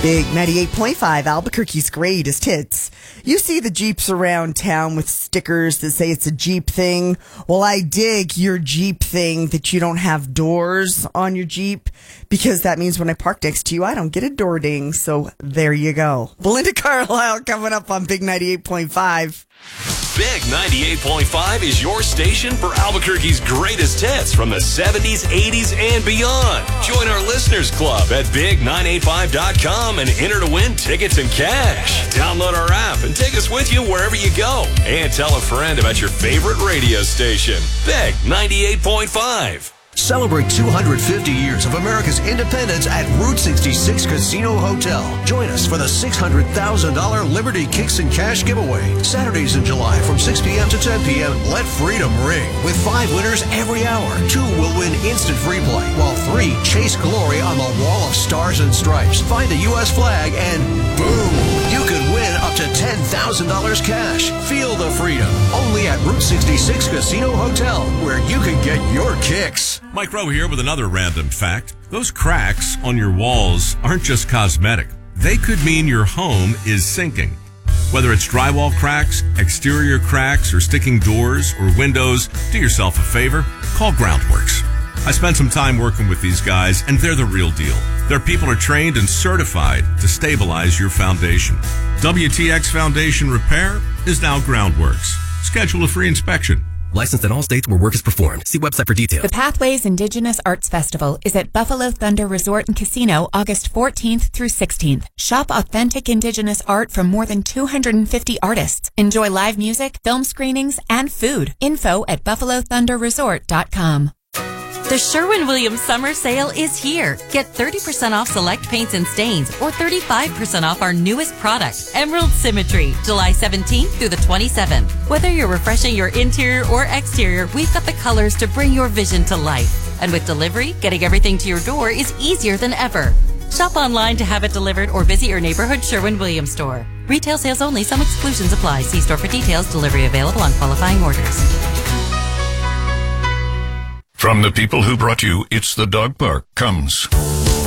Big 98.5, Albuquerque's greatest hits. You see the Jeeps around town with stickers that say it's a Jeep thing. Well, I dig your Jeep thing that you don't have doors on your Jeep, because that means when I park next to you, I don't get a door ding. So there you go. Belinda Carlisle coming up on Big 98.5. Big 98.5 is your station for Albuquerque's greatest hits from the 70s, 80s, and beyond. Join our listeners club at big985.com and enter to win tickets and cash. Download our app and take us with you wherever you go. And tell a friend about your favorite radio station. Big 98.5. Celebrate 250 years of America's independence at Route 66 Casino Hotel. Join us for the $600,000 Liberty Kicks and Cash giveaway. Saturdays in July from 6 p.m. to 10 p.m. Let freedom ring. With 5 winners every hour. 2 will win instant free play, while 3 chase glory on the wall of stars and stripes. Find a U.S. flag and boom! You could win up to $10,000 cash. Feel the freedom. Only at Route 66 Casino Hotel, where you can get your kicks. Mike Rowe here with another random fact. Those cracks on your walls aren't just cosmetic. They could mean your home is sinking. Whether it's drywall cracks, exterior cracks, or sticking doors or windows, do yourself a favor, call Groundworks. I spent some time working with these guys, and they're the real deal. Their people are trained and certified to stabilize your foundation. WTX Foundation Repair is now Groundworks. Schedule a free inspection. Licensed in all states where work is performed. See website for details. The Pathways Indigenous Arts Festival is at Buffalo Thunder Resort and Casino August 14th through 16th. Shop authentic Indigenous art from more than 250 artists. Enjoy live music, film screenings, and food. Info at buffalothunderresort.com. The Sherwin-Williams Summer Sale is here. Get 30% off select paints and stains or 35% off our newest product, Emerald Symmetry, July 17th through the 27th. Whether you're refreshing your interior or exterior, we've got the colors to bring your vision to life. And with delivery, getting everything to your door is easier than ever. Shop online to have it delivered or visit your neighborhood Sherwin-Williams store. Retail sales only. Some exclusions apply. See store for details. Delivery available on qualifying orders. From the people who brought you It's the Dog Park comes